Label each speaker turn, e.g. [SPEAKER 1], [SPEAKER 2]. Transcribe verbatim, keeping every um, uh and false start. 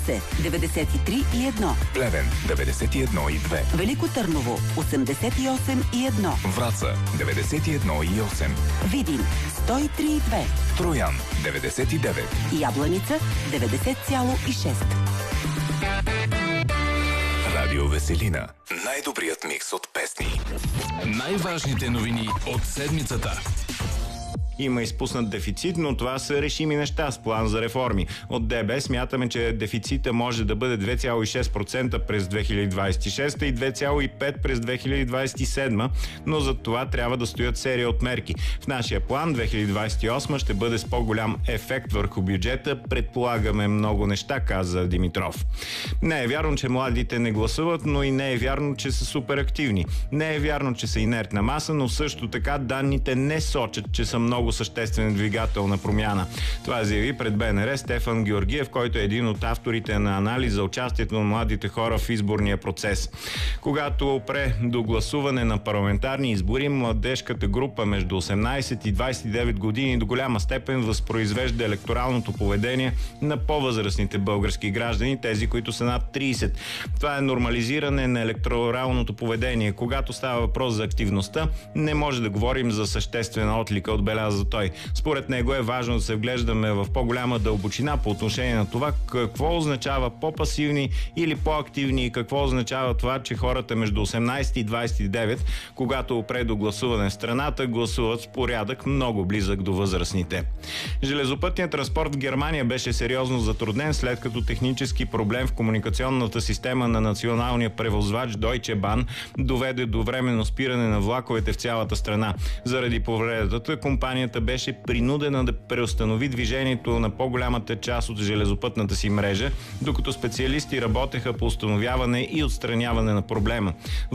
[SPEAKER 1] Русе деветдесет и три и едно.
[SPEAKER 2] Плевен деветдесет и едно и две.
[SPEAKER 1] Велико Търново осемдесет и осем и едно.
[SPEAKER 2] Враца деветдесет и едно и осем.
[SPEAKER 1] Видин сто и три и две.
[SPEAKER 2] Троян деветдесет и девет.
[SPEAKER 1] Ябланица деветдесет цяло и шест.
[SPEAKER 2] Радио Веселина. Най-добрият микс от песни.
[SPEAKER 3] Най-важните новини от седмицата.
[SPEAKER 4] Има изпуснат дефицит, но това са решими неща с план за реформи. От ДБ смятаме, че дефицита може да бъде две цяло и шест процента през две хиляди двадесет и шеста и две цяло и пет процента през две хиляди двадесет и седма, но за това трябва да стоят серия от мерки. В нашия план две хиляди двадесет и осма ще бъде с по-голям ефект върху бюджета. Предполагаме много неща, каза Димитров. Не е вярно, че младите не гласуват, но и не е вярно, че са супер активни. Не е вярно, че са инертна маса, но също така данните не сочат, че са много съществен двигател на промяна. Това заяви пред БНР Стефан Георгиев, който е един от авторите на анализ за участието на младите хора в изборния процес. Когато опре до гласуване на парламентарни избори, младежката група между осемнадесет и двадесет и девет години до голяма степен възпроизвежда електоралното поведение на по-възрастните български граждани, тези, които са над тридесет. Това е нормализиране на електоралното поведение. Когато става въпрос за активността, не може да говорим за съществена отлика, отбеляза той. Според него е важно да се вглеждаме в по-голяма дълбочина по отношение на това какво означава по-пасивни или по-активни и какво означава това, че хората между осемнадесет и двадесет и девет, когато опре до гласуване в страната, гласуват с порядък много близък до възрастните. Железопътният транспорт в Германия беше сериозно затруднен, след като технически проблем в комуникационната система на националния превозвач Deutsche Bahn доведе до временно спиране на влаковете в цялата страна. Заради повредата, компанията беше принудена да преустанови движението на по-голямата част от железопътната си мрежа, докато специалисти работеха по установяване и отстраняване на проблема.